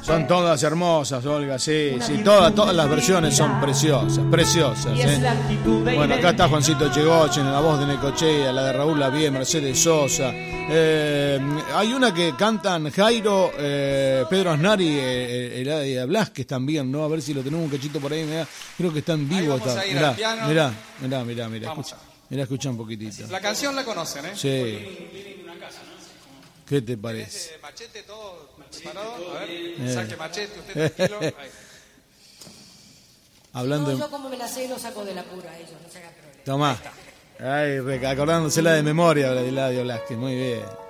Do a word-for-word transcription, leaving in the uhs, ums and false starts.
Son todas hermosas, Olga, sí, sí, todas, todas las versiones son preciosas, preciosas. ¿eh? Bueno, acá está Juancito Chegochen, la voz de Necochea, la de Raúl Lavie, Mercedes Sosa. Eh, hay una que cantan Jairo, eh, Pedro Aznar y eh, Eladia Blasquez también, ¿no? A ver si lo tenemos un cachito por ahí, mirá, creo que está en vivo. Está. Mirá, mirá, mirá, mirá, mirá, escucha, mirá, escucha un poquitito. La canción la conocen, ¿eh? Sí. ¿Qué te parece? Machete, todo preparado. A ver, eh. saque machete, usted tranquilo. Ahí. Hablando no, yo como me la sé lo saco de la pura a ellos, no se hagan problema. Tomá. Ay, acordándosela de memoria, Eladio Blasquez, muy bien.